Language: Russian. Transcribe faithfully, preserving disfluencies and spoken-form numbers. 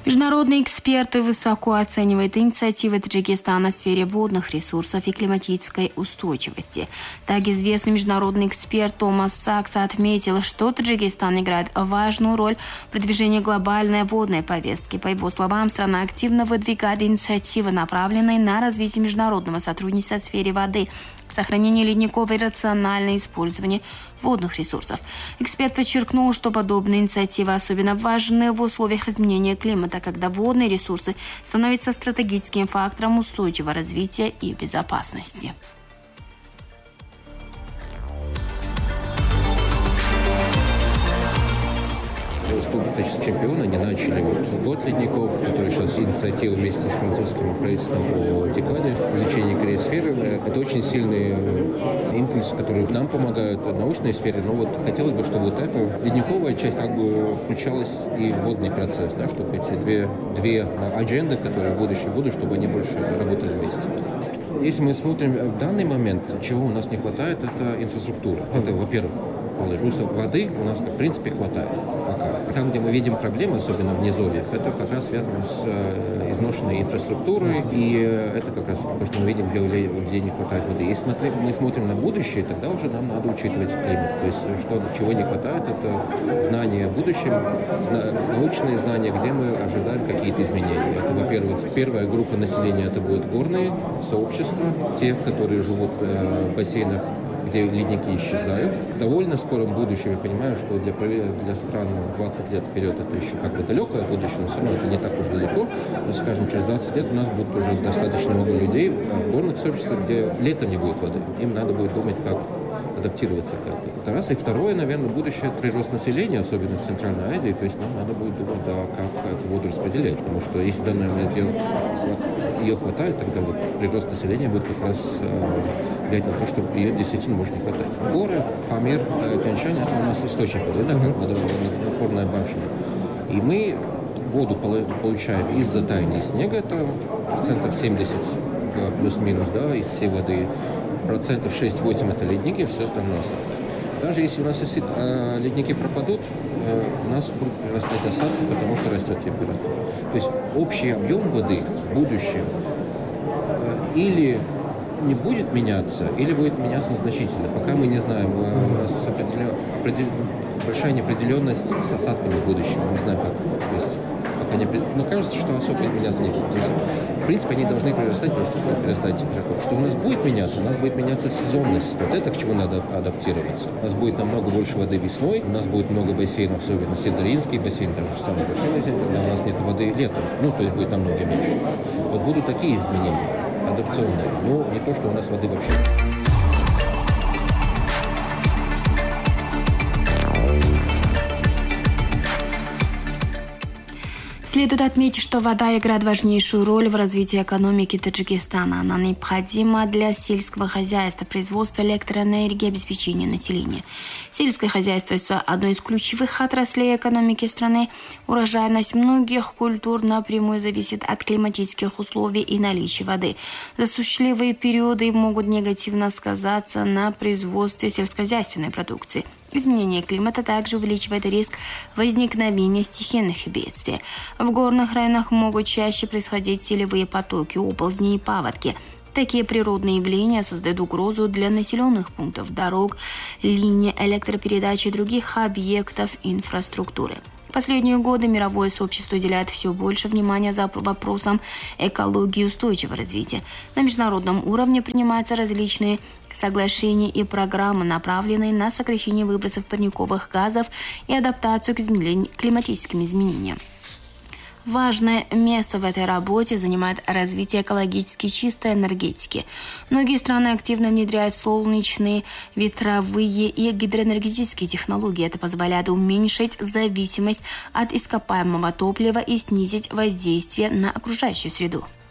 Международные эксперты высоко оценивают инициативы Таджикистана в сфере водных ресурсов и климатической устойчивости. Так, известный международный эксперт Томас Сакс отметил, что Таджикистан играет важную роль в продвижении глобальной водной повестки. По его словам, страна активно выдвигает инициативы, направленные на развитие международного сотрудничества в сфере воды, сохранение ледников и рациональное использование водных ресурсов. Эксперт подчеркнул, что подобные инициативы особенно важны в условиях изменения климата, когда водные ресурсы становятся стратегическим фактором устойчивого развития и безопасности. Республиканские чемпионы не начали вот год ледников, который сейчас инициатива вместе с французским правительством по декаде изучения криосферы. Это очень сильный импульс, который нам помогает в научной сфере. Но вот хотелось бы, чтобы вот эта ледниковая часть как бы включалась и в водный процесс, да, чтобы эти две, две адженды, которые в будущем будут, чтобы они больше работали вместе. Если мы смотрим в данный момент, чего у нас не хватает, это инфраструктура. Это, во-первых, просто воды у нас, в принципе, хватает пока. Там, где мы видим проблемы, особенно в низовьях, это как раз связано с э, изношенной инфраструктурой, и э, это как раз то, что мы видим, где у людей не хватает воды. Если смотри, мы смотрим на будущее, тогда уже нам надо учитывать климат. То есть, что, чего не хватает, это знания о будущем, зна- научные знания, где мы ожидаем какие-то изменения. Это, во-первых, первая группа населения, это будут горные сообщества, те, которые живут э, в бассейнах, где ледники исчезают. В довольно скором будущем, я понимаю, что для, для стран двадцать лет вперед это еще как бы далекое будущее, но все равно это не так уж далеко. Но, скажем, через двадцать лет у нас будет уже достаточно много людей в горных сообществах, где летом не будет воды. Им надо будет думать, как адаптироваться к этому. Это раз. И второе, наверное, будущее прирост населения, особенно в Центральной Азии. То есть нам надо будет думать, да, как эту воду распределять. Потому что если в данный момент ее, ее хватает, тогда вот прирост населения будет как раз э, влиять на то, что ее действительно может не хватать. Горы, Памир, Тянь-Шань, это у нас источник воды, да, напорная башня. И мы воду получаем из-за таяния снега, это процентов семьдесят плюс-минус, да, из всей воды. Процентов шесть-восемь это ледники, все остальное осадки. Даже если у нас если, э, ледники пропадут, э, у нас будут прирастать осадки, потому что растет температура. То есть общий объем воды в будущем э, или не будет меняться, или будет меняться незначительно. Пока мы не знаем, э, у нас определен, определен, большая неопределенность с осадками в будущем. Мы не знаем, как. То есть, пока не, но кажется, что особо меняться не будет. То есть, в принципе, они должны прирастать, потому что будет прирастать температура. Что у нас будет меняться? У нас будет меняться сезонность. Вот это к чему надо адаптироваться. У нас будет намного больше воды весной, у нас будет много бассейнов, особенно Сидоринский бассейн, даже самый большой бассейн, когда у нас нет воды летом. Ну, то есть будет намного меньше. Вот будут такие изменения адаптационные. Но не то, что у нас воды вообще. Следует отметить, что вода играет важнейшую роль в развитии экономики Таджикистана. Она необходима для сельского хозяйства, производства электроэнергии, обеспечения населения. Сельское хозяйство – одно из ключевых отраслей экономики страны. Урожайность многих культур напрямую зависит от климатических условий и наличия воды. Засушливые периоды могут негативно сказаться на производстве сельскохозяйственной продукции. Изменение климата также увеличивает риск возникновения стихийных бедствий. В горных районах могут чаще происходить селевые потоки, оползни и паводки. Такие природные явления создают угрозу для населенных пунктов, дорог, линий электропередач и других объектов инфраструктуры. В последние годы мировое сообщество уделяет все больше внимания за вопросам экологии и устойчивого развития. На международном уровне принимаются различные соглашения и программы, направленные на сокращение выбросов парниковых газов и адаптацию к изменению, климатическим изменениям. Важное место в этой работе занимает развитие экологически чистой энергетики. Многие страны активно внедряют солнечные, ветровые и гидроэнергетические технологии. Это позволяет уменьшить зависимость от ископаемого топлива и снизить воздействие на окружающую среду.